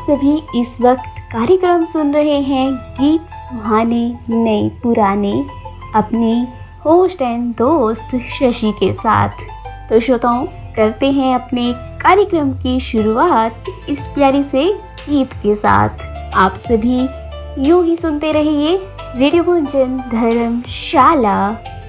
सभी इस वक्त कार्यक्रम सुन रहे हैं गीत सुहाने नए पुराने अपने होस्ट एंड दोस्त शशि के साथ। तो श्रोताओं, करते हैं अपने कार्यक्रम की शुरुआत इस प्यारी से गीत के साथ। आप सभी यूं ही सुनते रहिए रेडियो गुंजन धर्मशाला।